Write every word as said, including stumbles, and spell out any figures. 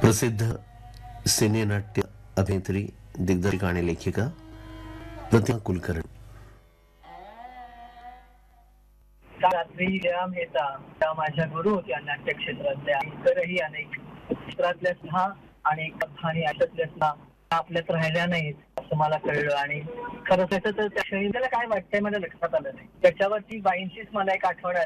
प्रसिद्ध सिनेनाट्य अभिनेत्री, दिग्दर्शक आणि लेखिका प्रतिमा कुलकर्णी. रात्री जया मेहता त्या माझ्या गुरु होत्या नाट्य क्षेत्रातल्या. इतरही अनेक क्षेत्रातल्या सुद्धा अनेक कथानी अशातल्या सुद्धा आपल्यात राहिल्या नाहीत असं मला कळलं. आणि खरं तर त्या क्षणी त्याला काय वाटतंय मला लक्षात आलं नाही. त्याच्यावरती बाईंचीच मला एक आठवण आली.